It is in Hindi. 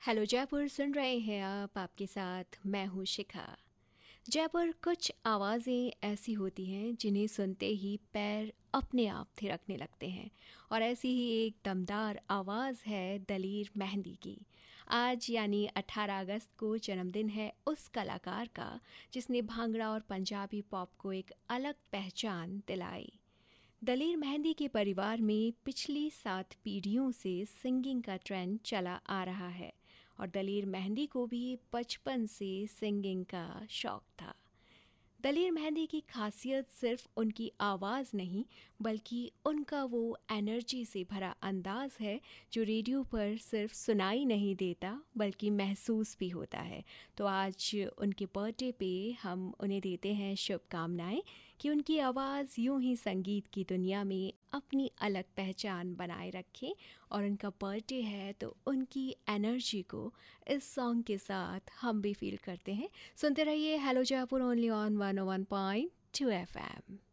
हेलो जयपुर सुन रहे हैं आप, आपके साथ मैं हूँ शिखा। जयपुर कुछ आवाज़ें ऐसी होती हैं जिन्हें सुनते ही पैर अपने आप थिरकने लगते हैं, और ऐसी ही एक दमदार आवाज़ है दलेर मेहंदी की। आज यानी 18 अगस्त को जन्मदिन है उस कलाकार का जिसने भांगड़ा और पंजाबी पॉप को एक अलग पहचान दिलाई। दलेर मेहंदी के परिवार में पिछली 7 पीढ़ियों से सिंगिंग का ट्रेंड चला आ रहा है, और दलेर मेहंदी को भी बचपन से सिंगिंग का शौक था। दलेर मेहंदी की खासियत सिर्फ उनकी आवाज़ नहीं, बल्कि उनका वो एनर्जी से भरा अंदाज़ है जो रेडियो पर सिर्फ सुनाई नहीं देता बल्कि महसूस भी होता है। तो आज उनके बर्थडे पे हम उन्हें देते हैं शुभकामनाएं कि उनकी आवाज़ यूं ही संगीत की दुनिया में अपनी अलग पहचान बनाए रखे, और उनका बर्थडे है तो उनकी एनर्जी को इस सॉन्ग के साथ हम भी फील करते हैं। सुनते रहिए hello Jaipur only on 101.2 FM।